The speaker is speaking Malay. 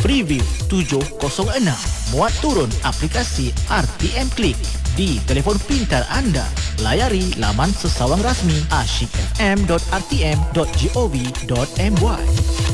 Freeview 706. Muat turun aplikasi RTM Klik di telefon pintar anda. Layari laman sesawang rasmi asyikfm.rtm.gov.my.